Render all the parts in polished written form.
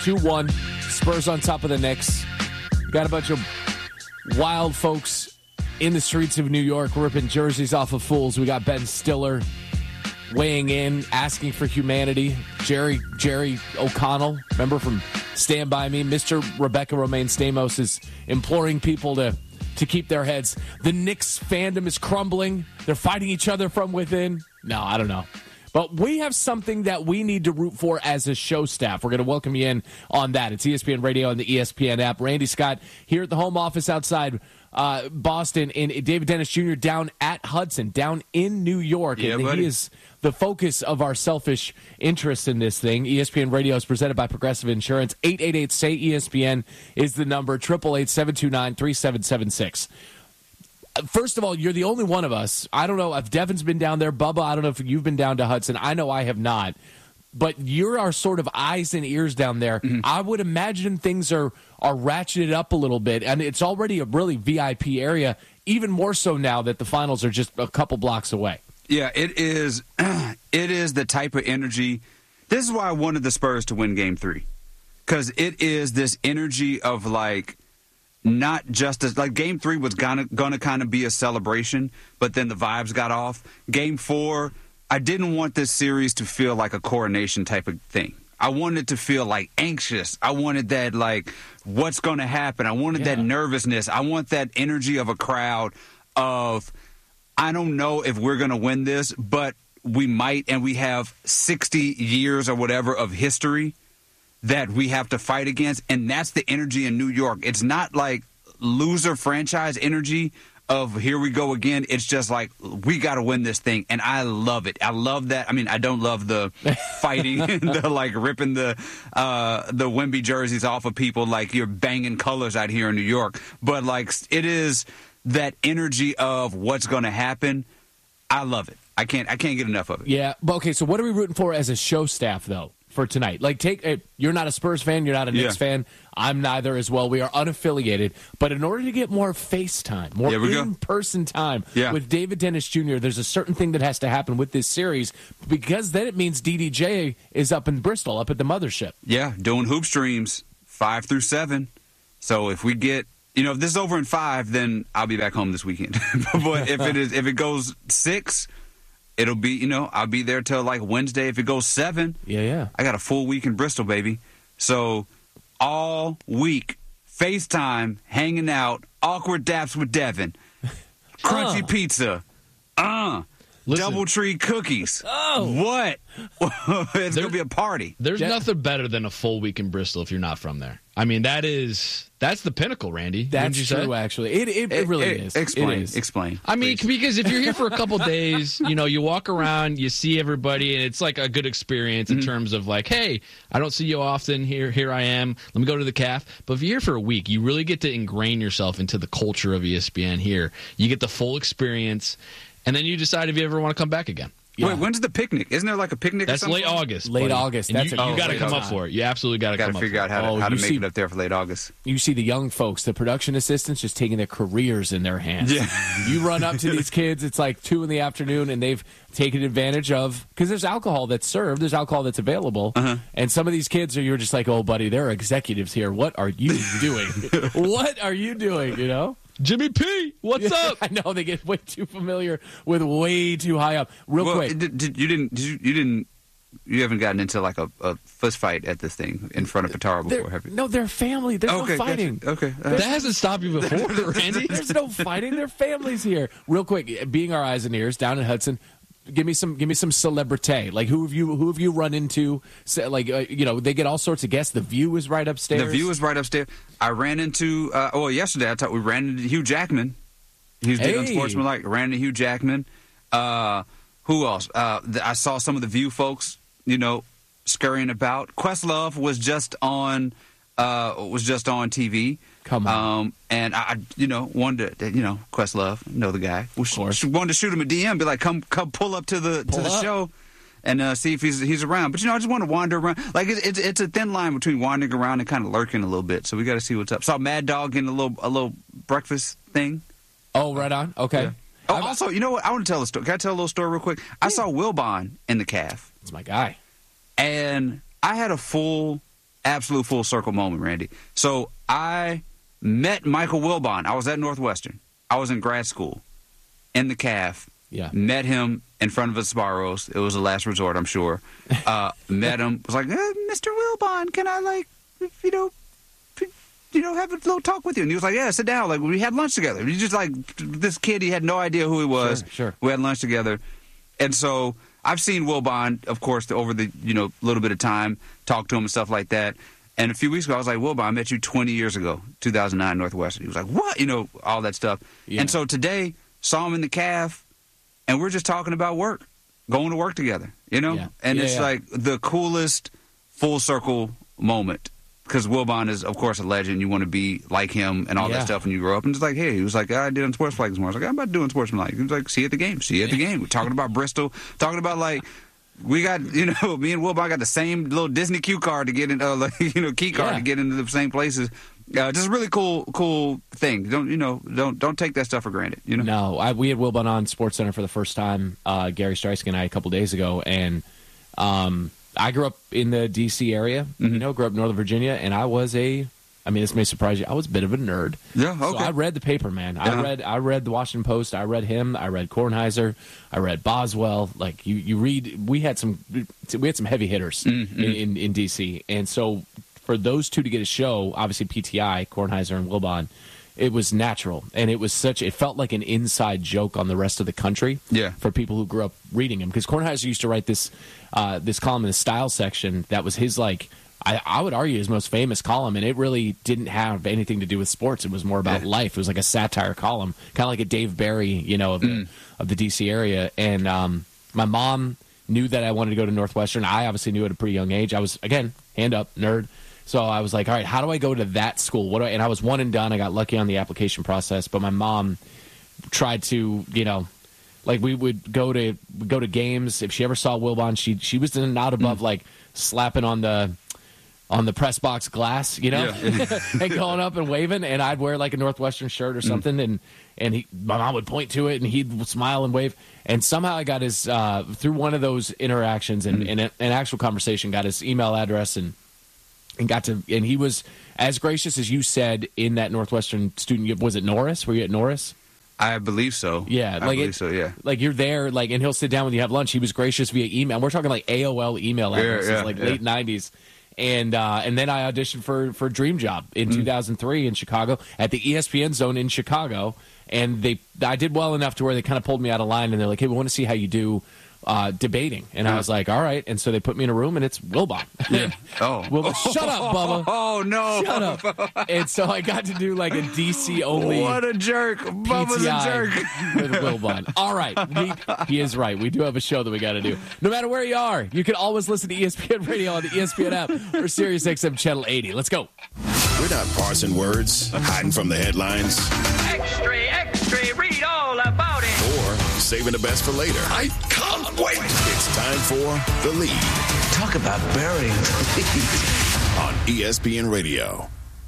2-1. Spurs on top of the Knicks. Got a bunch of wild folks in the streets of New York ripping jerseys off of fools. We got Ben Stiller weighing in, asking for humanity. Jerry O'Connell, remember from Stand By Me? Mr. Rebecca Romaine Stamos is imploring people to keep their heads. The Knicks fandom is crumbling. They're fighting each other from within. No, I don't know. But we have something that we need to root for as a show staff. We're going to welcome you in on that. It's ESPN Radio and the ESPN app. Randy Scott here at the home office outside Boston, and David Dennis Jr. down at Hudson, down in New York. Yeah, and buddy. He is the focus of our selfish interest in this thing. ESPN Radio is presented by Progressive Insurance. 888-SAY-ESPN is the number, 888-729-3776. First of all, you're the only one of us. I don't know if Devin's been down there. Bubba, I don't know if you've been down to Hudson. I know I have not. But you're our sort of eyes and ears down there. Mm-hmm. I would imagine things are ratcheted up a little bit, and it's already a really VIP area, even more so now that the finals are just a couple blocks away. Yeah, it is. It is the type of energy. This is why I wanted the Spurs to win Game 3, because it is this energy of like not just as like Game 3 was gonna kind of be a celebration, but then the vibes got off. Game 4, I didn't want this series to feel like a coronation type of thing. I wanted it to feel like anxious. I wanted that like what's going to happen. I wanted that nervousness. I want that energy of a crowd of I don't know if we're going to win this, but we might, and we have 60 years or whatever of history that we have to fight against, and that's the energy in New York. It's not like loser franchise energy of here we go again. It's just like we got to win this thing, and I love it. I love that. I mean, I don't love the fighting, the like ripping the Wemby jerseys off of people like you're banging colors out here in New York, but like it is that energy of what's going to happen. I love it. I can't get enough of it. Yeah, but okay. So what are we rooting for as a show staff though? For tonight, like you're not a Spurs fan, you're not a Knicks fan. I'm neither as well. We are unaffiliated, but in order to get more FaceTime, more in-person time with David Dennis Jr., there's a certain thing that has to happen with this series because then it means DDJ is up in Bristol, up at the mothership. Yeah, doing hoop streams 5 through 7. So if we get, if this is over in 5, then I'll be back home this weekend. But if it goes 6. It'll be, I'll be there till like Wednesday. If it goes 7, I got a full week in Bristol, baby. So all week, FaceTime, hanging out, awkward daps with Devin, crunchy pizza, DoubleTree cookies. What? It's going to be a party. There's nothing better than a full week in Bristol if you're not from there. I mean, that's the pinnacle, Randy. That's true, actually. It really is. Explain. I mean, because if you're here for a couple days, you walk around, you see everybody, and it's like a good experience in terms of like, hey, I don't see you often. Here I am. Let me go to the caf. But if you're here for a week, you really get to ingrain yourself into the culture of ESPN here. You get the full experience, and then you decide if you ever want to come back again. Yeah. Wait, when's the picnic? Isn't there like a picnic? That's late August. Late August. And you got to come up for it. You absolutely got to come up for it. Got to figure out how to make it up there for late August. You see the young folks, the production assistants, just taking their careers in their hands. Yeah. You run up to these kids, it's like 2 p.m, and they've taken advantage of, because there's alcohol that's served, there's alcohol that's available, and some of these kids you're just like, oh, buddy, there are executives here. What are you doing? What are you doing, Jimmy P, what's up? I know they get way too familiar with way too high up. Quick, you haven't gotten into like a fist fight at this thing in front of Patara before, have you? No, they're family. There's no fighting. Gotcha. Okay, that hasn't stopped you before, Randy. There's no fighting. Their families here. Real quick, being our eyes and ears down in Hudson. Give me some celebrity. Like who have you run into? Like they get all sorts of guests. The View is right upstairs. The View is right upstairs. I ran into yesterday. We ran into Hugh Jackman. He's big on Sportsmanlike. Ran into Hugh Jackman. Who else? I saw some of the View folks. Scurrying about. Questlove was just on TV. Come on. And I wanted to, Questlove, know the guy. Of course. Wanted to shoot him a DM, be like, come pull up to the show and see if he's around. But I just want to wander around. Like it's a thin line between wandering around and kind of lurking a little bit. So we got to see what's up. Saw Mad Dog getting a little breakfast thing. Oh, right on. Okay. Yeah. Oh, also, you know what? I want to tell a story. Can I tell a little story real quick? I saw Wilbon in the calf. It's my guy. And I had a full absolute full circle moment, Randy. So I met Michael Wilbon. I was at Northwestern. I was in grad school in the CAF. Yeah. Met him in front of the Sbarros. It was a last resort, I'm sure. Met him. Was like, Mr. Wilbon, can I, have a little talk with you? And he was like, yeah, sit down. Like, we had lunch together. He just like, this kid, he had no idea who he was. Sure. We had lunch together. And so I've seen Wilbon, of course, over the, little bit of time, talk to him and stuff like that. And a few weeks ago, I was like, Wilbon, I met you 20 years ago, 2009 Northwestern. He was like, what? All that stuff. Yeah. And so today, saw him in the CAF. And we're just talking about work, going to work together, Yeah. And it's like the coolest full circle moment because Wilbon is, of course, a legend. You want to be like him and all that stuff when you grow up. And it's like, hey, he was like, I did on Sports Flag this morning. I was like, I'm about doing Sportsmanlike. He was like, see you at the game. See you at the game. We're talking about Bristol, talking about we got, me and Wilbon got the same little Disney cue card to get in, key card to get into the same places. Just a really cool thing. Don't take that stuff for granted. No, we had Wilbon on SportsCenter for the first time, Gary Streisky and I, a couple days ago, and I grew up in the D.C. area. Mm-hmm. Grew up in Northern Virginia, and I was this may surprise you, I was a bit of a nerd. Yeah, okay. So I read the paper, man. Yeah. I read the Washington Post. I read him. I read Kornheiser. I read Boswell. Like you read. We had some heavy hitters in D.C. And so for those two to get a show, obviously PTI, Kornheiser and Wilbon, it was natural, and it felt like an inside joke on the rest of the country. Yeah. For people who grew up reading him, because Kornheiser used to write this column in the style section that was his I would argue his most famous column, and it really didn't have anything to do with sports. It was more about life. It was like a satire column, kind of like a Dave Barry, of the D.C. area. And my mom knew that I wanted to go to Northwestern. I obviously knew at a pretty young age. I was, again, hand up, nerd. So I was like, all right, how do I go to that school? And I was one and done. I got lucky on the application process, but my mom tried to, we would go to games. If she ever saw Wilbon, she was not above slapping on the press box glass, and going up and waving. And I'd wear a Northwestern shirt or something, and my mom would point to it, and he'd smile and wave. And somehow I got his through one of those interactions and an actual conversation, got his email address and he was as gracious as you said in that Northwestern student. Was it Norris? Were you at Norris? I believe so. Yeah, I believe so. Yeah, you're there, and he'll sit down when you have lunch. He was gracious via email. We're talking AOL email addresses, late '90s. And then I auditioned for Dream Job in 2003 in Chicago at the ESPN Zone in Chicago, and I did well enough to where they kind of pulled me out of line, and they're like, "Hey, we want to see how you do debating." And I was like, all right. And so they put me in a room, and it's Wilbon. Yeah. Oh. Wilbon, shut up, Bubba. Oh, no. Shut up. And so I got to do a DC only. What a jerk. Bubba's PTI a jerk. With Wilbon. All right. He is right. We do have a show that we got to do. No matter where you are, you can always listen to ESPN Radio on the ESPN app or Sirius XM Channel 80. Let's go. We're not parsing words, hiding from the headlines. Extra, read all about it. Or saving the best for later. I can't wait. It's time for The Lead. Talk about burying the lead. On ESPN Radio.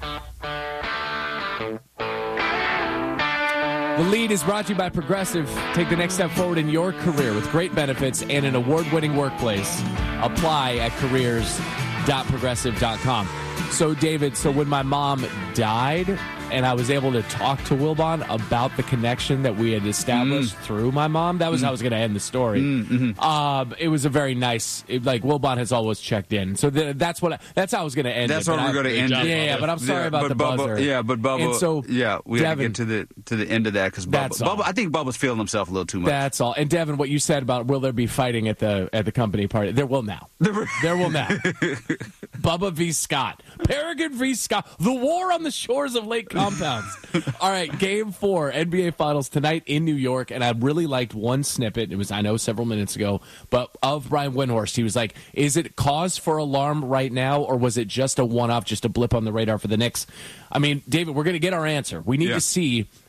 The Lead is brought to you by Progressive. Take the next step forward in your career with great benefits and an award-winning workplace. Apply at careers.progressive.com. So, David, when my mom died and I was able to talk to Wilbon about the connection that we had established through my mom, that was how I was going to end the story. It was a very nice, Wilbon has always checked in. So that's how I was going to end it. That's what we're going to end it. Yeah, but I'm sorry about the buzzer. Yeah, but Bubba, and so, we have to get to the end of that because Bubba, I think Bubba's feeling himself a little too much. That's all. And Devin, what you said about will there be fighting at the company party? There will now. There will now. Bubba v. Scott. Peregrine v. Scott. The war on the shores of Lake Compounds. All right, Game 4, NBA Finals tonight in New York, and I really liked one snippet. It was, I know, several minutes ago, but of Brian Windhorst. He was like, is it cause for alarm right now, or was it just a one-off, just a blip on the radar for the Knicks? I mean, David, we're going to get our answer. We need to see,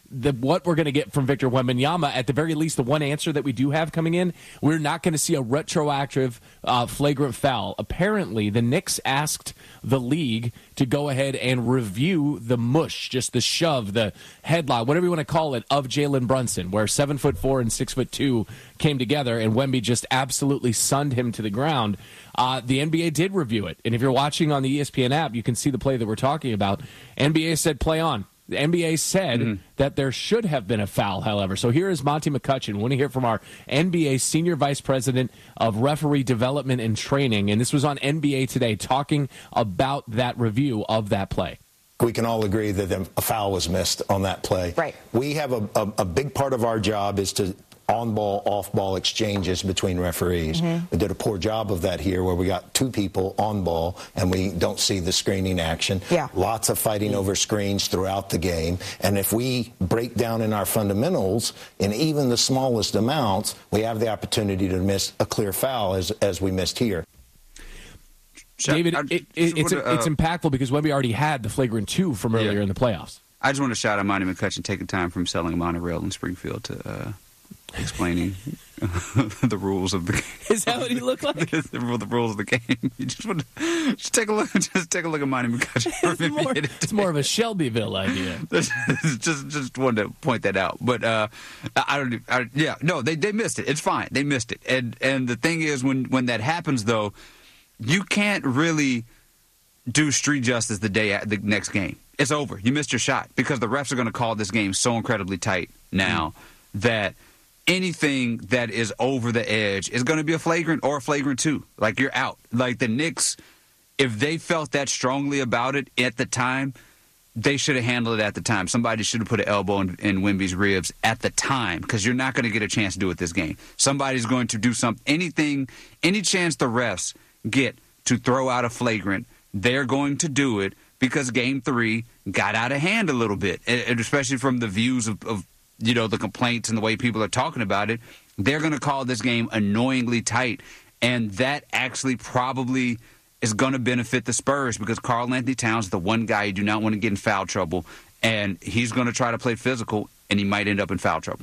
what we're going to get from Victor Wembanyama, at the very least, the one answer that we do have coming in, we're not going to see a retroactive flagrant foul. Apparently, the Knicks asked the league to go ahead and review the mush, just the shove, the headlock, whatever you want to call it, of Jalen Brunson, where 7'4" and 6'2" came together, and Wemby just absolutely sunned him to the ground. The NBA did review it, and if you're watching on the ESPN app, you can see the play that we're talking about. NBA said play on. The NBA said that there should have been a foul, however. So here is Monty McCutchen. We want to hear from our NBA Senior Vice President of Referee Development and Training, and this was on NBA Today, talking about that review of that play. We can all agree that a foul was missed on that play. Right. We have a big part of our job is to on-ball, off-ball exchanges between referees. We did a poor job of that here, where we got two people on ball and we don't see the screening action. Yeah. Lots of fighting over screens throughout the game. And if we break down in our fundamentals in even the smallest amounts, we have the opportunity to miss a clear foul as we missed here. David, it's impactful because Wemby already had the flagrant 2 from earlier in the playoffs. I just want to shout out Monty McCutchen taking time from selling a monorail in Springfield to explaining the rules of the game. Is that what he looked like? the rules of the game. You just want to take a look. Just take a look at Monty McCutchen. It's more of a Shelbyville idea. just wanted to point that out. But they missed it. It's fine. They missed it. And the thing is, when that happens, though, you can't really do street justice the next game. It's over. You missed your shot because the refs are going to call this game so incredibly tight now that anything that is over the edge is going to be a flagrant or a flagrant 2. Like, you're out. Like, the Knicks, if they felt that strongly about it at the time, they should have handled it at the time. Somebody should have put an elbow in Wemby's ribs at the time, because you're not going to get a chance to do it this game. Somebody's going to do any chance the refs get to throw out a flagrant, they're going to do it, because Game 3 got out of hand a little bit, and especially from the views of the complaints and the way people are talking about it. They're going to call this game annoyingly tight, and that actually probably is going to benefit the Spurs, because Karl-Anthony Towns is the one guy you do not want to get in foul trouble, and he's going to try to play physical, and he might end up in foul trouble.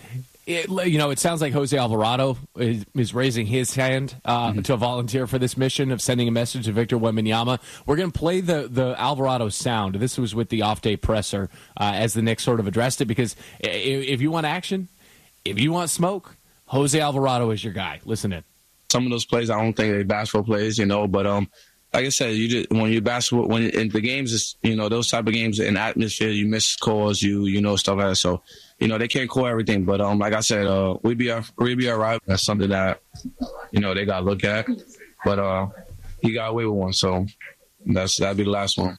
It sounds like Jose Alvarado is raising his hand to volunteer for this mission of sending a message to Victor Wembanyama. We're going to play the Alvarado sound. This was with the off-day presser as the Knicks sort of addressed it, because if you want action, if you want smoke, Jose Alvarado is your guy. Listen in. Some of those plays, I don't think they're basketball plays, but like I said, when in the games, those type of games in atmosphere, you miss calls, stuff like that. So, they can't call everything. But like I said, we be all right. That's something that, they got to look at. But he got away with one, so that'd be the last one.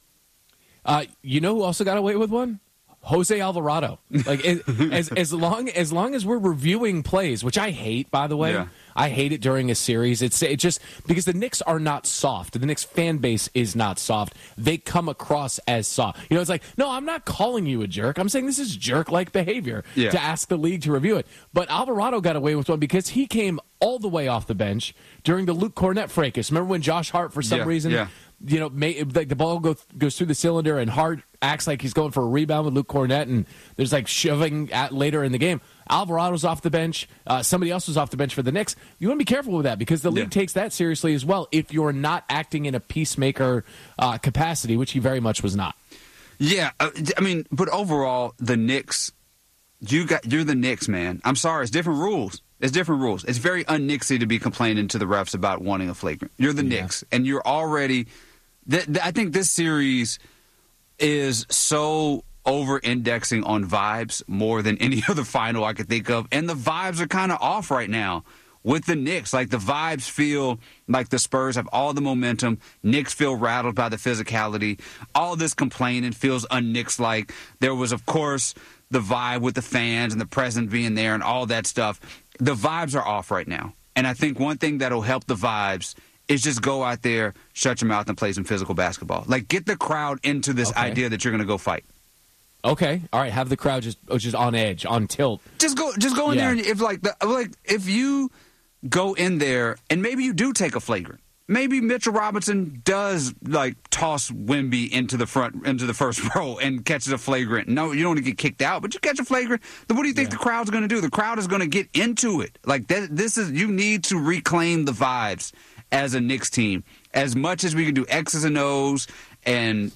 Who also got away with one? Jose Alvarado. Like, as long as we're reviewing plays, which I hate, by the way. Yeah. I hate it during a series. It's just because the Knicks are not soft. The Knicks fan base is not soft. They come across as soft. It's like, no, I'm not calling you a jerk. I'm saying this is jerk-like behavior to ask the league to review it. But Alvarado got away with one because he came all the way off the bench during the Luke Cornett fracas. Remember when Josh Hart, for some reason, like the ball goes through the cylinder and Hart acts like he's going for a rebound with Luke Cornett, and there's like shoving later in the game. Alvarado's off the bench. Somebody else was off the bench for the Knicks. You want to be careful with that, because the league takes that seriously as well if you're not acting in a peacemaker capacity, which he very much was not. Yeah, but overall, the Knicks, you're the Knicks, man. I'm sorry, it's different rules. It's different rules. It's very un-Knicksy to be complaining to the refs about wanting a flagrant. You're the Knicks, and you're already I think this series is so over-indexing on vibes more than any other final I could think of. And the vibes are kind of off right now with the Knicks. Like, the vibes feel like the Spurs have all the momentum. Knicks feel rattled by the physicality. All this complaining feels un-Knicks-like. There was, of course, the vibe with the fans and the president being there and all that stuff. The vibes are off right now. And I think one thing that'll help the vibes is just go out there, shut your mouth, and play some physical basketball. Like, get the crowd into this idea that you're going to go fight. Okay, all right. Have the crowd just on edge, on tilt. Just go in there, and if you go in there and maybe you do take a flagrant, maybe Mitchell Robinson does like toss Wemby into the first row and catches a flagrant. No, you don't want to get kicked out, but you catch a flagrant. Then what do you think the crowd's going to do? The crowd is going to get into it. Like you need to reclaim the vibes as a Knicks team. As much as we can do X's and O's and,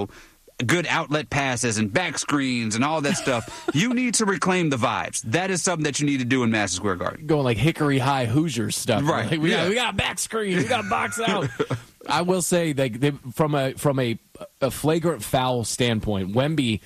good outlet passes and back screens and all that stuff, you need to reclaim the vibes. That is something that you need to do in Madison Square Garden. Going like Hickory High Hoosiers stuff. Right. Like, we got a back screen. We got to box out. I will say that from a flagrant foul standpoint, Wemby,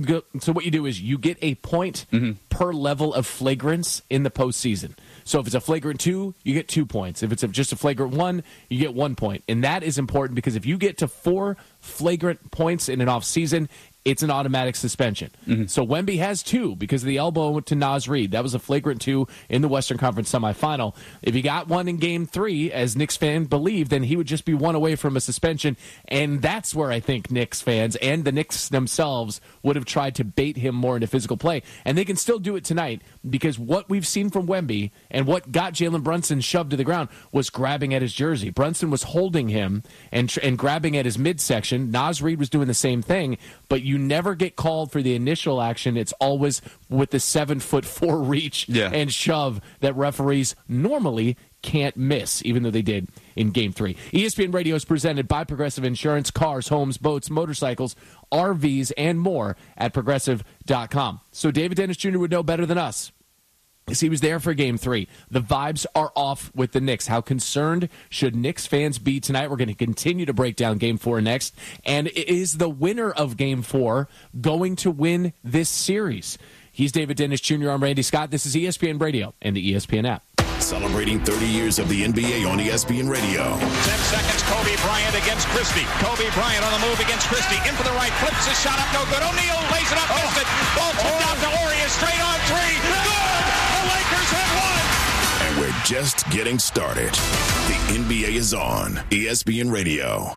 so what you do is you get a point per level of flagrants in the postseason. So if it's a flagrant 2, you get 2 points. If it's just a flagrant 1, you get 1 point. And that is important because if you get to 4 flagrant points in an offseason, it's an automatic suspension. So Wemby has 2 because of the elbow to Naz Reid. That was a flagrant 2 in the Western Conference semifinal. If he got 1 in Game 3, as Knicks fans believe, then he would just be 1 away from a suspension. And that's where I think Knicks fans and the Knicks themselves would have tried to bait him more into physical play. And they can still do it tonight because what we've seen from Wemby and what got Jalen Brunson shoved to the ground was grabbing at his jersey. Brunson was holding him and grabbing at his midsection. Naz Reid was doing the same thing, but you never get called for the initial action. It's always with the 7'4" reach and shove that referees normally can't miss, even though they did in Game 3. ESPN Radio is presented by Progressive Insurance, cars, homes, boats, motorcycles, RVs, and more at Progressive.com. So David Dennis Jr. would know better than us, because he was there for Game 3. The vibes are off with the Knicks. How concerned should Knicks fans be tonight? We're going to continue to break down Game 4 next. And is the winner of Game 4 going to win this series? He's David Dennis Jr. I'm Randy Scott. This is ESPN Radio and the ESPN app. Celebrating 30 years of the NBA on ESPN Radio. 10 seconds, Kobe Bryant against Christie. Kobe Bryant on the move against Christie. In for the right, flips his shot up, no good. O'Neal lays it up, missed it. Ball tipped out to Warriors, straight on 3. Good! The Lakers have won! And we're just getting started. The NBA is on ESPN Radio.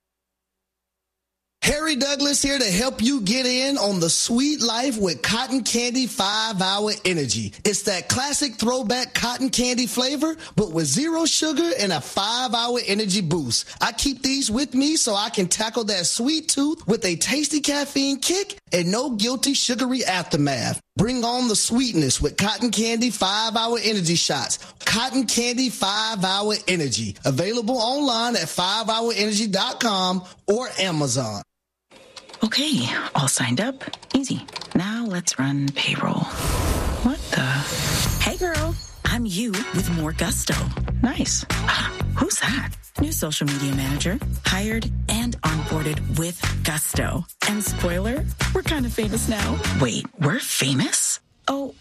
Harry Douglas here to help you get in on the sweet life with Cotton Candy 5-Hour Energy. It's that classic throwback cotton candy flavor, but with 0 sugar and a 5-hour energy boost. I keep these with me so I can tackle that sweet tooth with a tasty caffeine kick and no guilty sugary aftermath. Bring on the sweetness with Cotton Candy 5-Hour Energy Shots. Cotton Candy 5-Hour Energy. Available online at 5hourenergy.com or Amazon. Okay, all signed up. Easy. Now let's run payroll. What the? Hey girl, I'm you with more gusto. Nice. Who's that? New social media manager. Hired and onboarded with gusto. And spoiler, we're kind of famous now. Wait, we're famous? Oh,